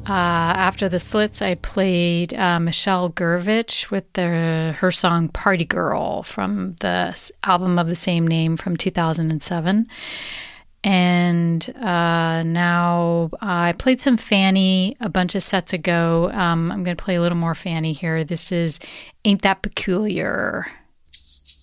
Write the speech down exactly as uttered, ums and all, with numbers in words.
Uh, after the Slits, I played uh, Michelle Gurvich with the, her song Party Girl from the s- album of the same name from two thousand seven. And uh, now I played some Fanny a bunch of sets ago. Um, I'm going to play a little more Fanny here. This is Ain't That Peculiar.